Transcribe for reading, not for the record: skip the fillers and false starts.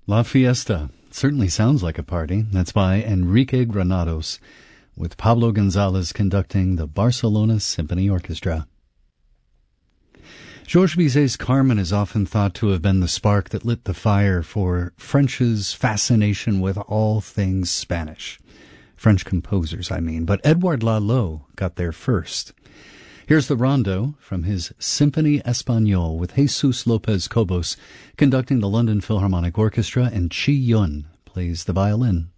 La Fiesta. Certainly sounds like a party. That's by Enrique Granados, with Pablo Gonzalez conducting the Barcelona Symphony Orchestra. Georges Bizet's Carmen is often thought to have been the spark that lit the fire for French's fascination with all things Spanish. French composers, I mean. But Edouard Lalo got there first. Here's the rondo from his Symphonie Espagnole with Jesus Lopez Cobos conducting the London Philharmonic Orchestra, and Chi Yun plays the violin.